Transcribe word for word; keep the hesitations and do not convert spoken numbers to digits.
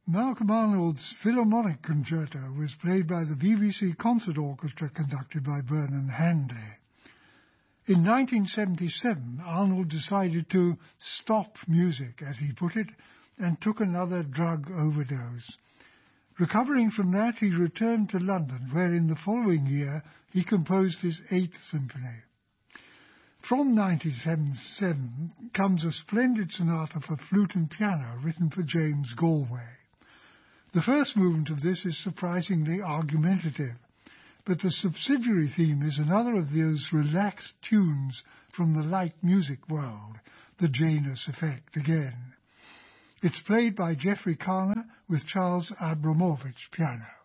Malcolm Arnold's Philharmonic Concerto was played by the B B C Concert Orchestra conducted by Vernon Hanley. In nineteen seventy-seven, Arnold decided to stop music, as he put it, and took another drug overdose. Recovering from that, he returned to London, where in the following year he composed his Eighth Symphony. From nineteen seventy-seven comes a splendid sonata for flute and piano written for James Galway. The first movement of this is surprisingly argumentative, but the subsidiary theme is another of those relaxed tunes from the light music world, the Janus Effect again. It's played by Geoffrey Karner with Charles Abramovich piano.